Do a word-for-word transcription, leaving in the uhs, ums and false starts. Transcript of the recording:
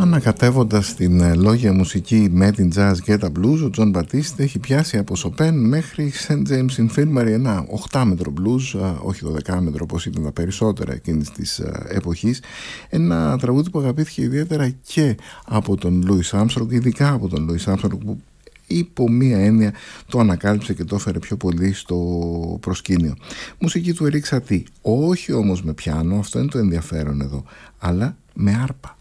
Ανακατεύοντας την λόγια μουσική με την jazz και τα blues, ο Τζον Μπατίστ έχει πιάσει από Σοπέν μέχρι Σεντ Τζέιμς Infirmary ένα οχτάμετρο blues, όχι δωδεκάμετρο όπως ήταν τα περισσότερα εκείνης της εποχής, ένα τραγούδι που αγαπήθηκε ιδιαίτερα και από τον Λούις Άρμστρονγκ, ειδικά από τον Λούις Άρμστρονγκ, που υπό μία έννοια το ανακάλυψε και το έφερε πιο πολύ στο προσκήνιο. Μουσική του Ερικ Σατί, όχι όμως με πιάνο, αυτό είναι το ενδιαφέρον εδώ, αλλά με άρπα.